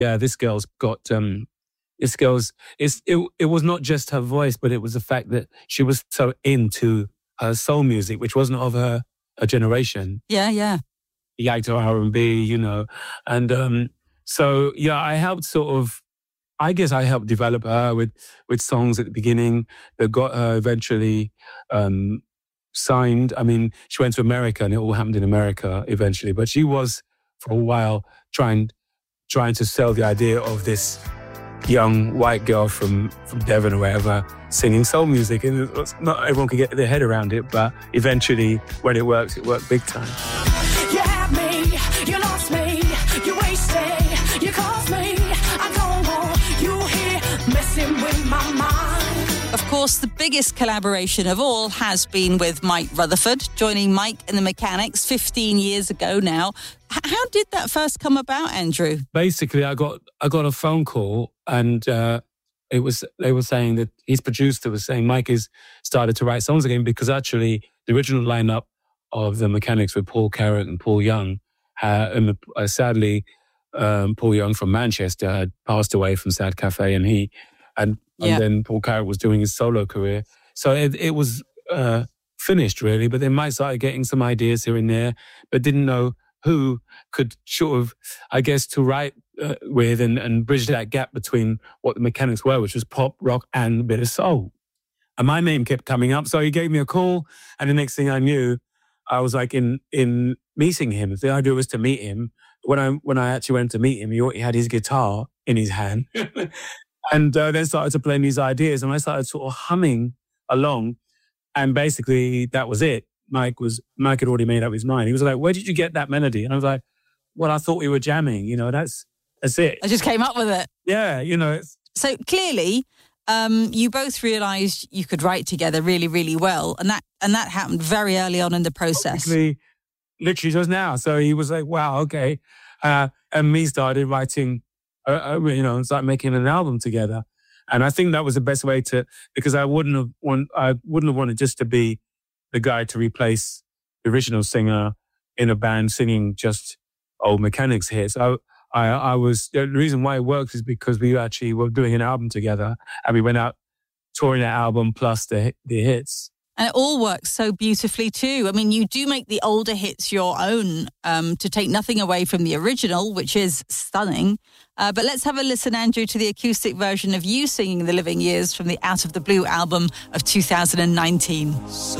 yeah, this girl's got, it was not just her voice, but it was the fact that she was so into her soul music, which wasn't of her generation. Yeah. Yaito R&B, you know. And so, yeah, I helped develop her with songs at the beginning that got her eventually signed. I mean, she went to America and it all happened in America eventually, but she was for a while trying to sell the idea of this young white girl from Devon or wherever singing soul music. And not everyone could get their head around it, but eventually when it works, it worked big time. You had me, you lost me, you wasted, you caused me. I don't want you here messing with my mind. Of course, the biggest collaboration of all has been with Mike Rutherford, joining Mike and the Mechanics 15 years ago now. How did that first come about, Andrew? Basically, I got a phone call, and they were saying that his producer was saying Mike has started to write songs again, because actually the original lineup of the Mechanics with Paul Carrack and Paul Young, and sadly, Paul Young from Manchester had passed away from Sad Cafe, and then Paul Carrack was doing his solo career. So it was finished, really. But then Mike started getting some ideas here and there, but didn't know who could sort of, I guess, to write with and bridge that gap between what the Mechanics were, which was pop, rock, and a bit of soul. And my name kept coming up. So he gave me a call, and the next thing I knew, I was like in meeting him. The idea was to meet him. When I actually went to meet him, he had his guitar in his hand. And then started to play these ideas, and I started sort of humming along, and basically that was it. Mike had already made up his mind. He was like, "Where did you get that melody?" And I was like, "Well, I thought we were jamming. You know, that's it." I just came up with it. Yeah, you know. So clearly, you both realised you could write together really, really well, and that happened very early on in the process. Literally just now. So he was like, "Wow, okay," and me started writing. Start making an album together. And I think that was the best way because I wouldn't have wanted just to be the guy to replace the original singer in a band singing just old Mechanics hits. I was, the reason why it works is because we actually were doing an album together, and we went out touring that album plus the hits. And it all works so beautifully too. I mean, you do make the older hits your own, to take nothing away from the original, which is stunning. But let's have a listen, Andrew, to the acoustic version of you singing The Living Years from the Out of the Blue album of 2019.